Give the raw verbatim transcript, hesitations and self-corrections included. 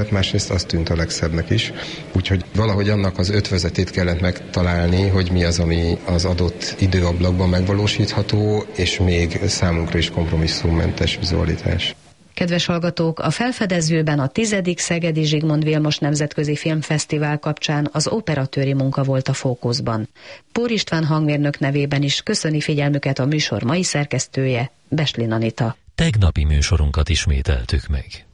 Másrészt azt tűnt a legszebbnek is, úgyhogy valahogy annak az ötvözetét kellett megtalálni, hogy mi az, ami az adott időablakban megvalósítható, és még számunkra is kompromisszummentes vizualitás. Kedves hallgatók, a Felfedezőben a tizedik Szegedi Zsigmond Vilmos Nemzetközi Filmfesztivál kapcsán az operatőri munka volt a fókuszban. Pór István hangmérnök nevében is köszöni figyelmüket a műsor mai szerkesztője, Beslin Anita. Tegnapi műsorunkat ismételtük meg.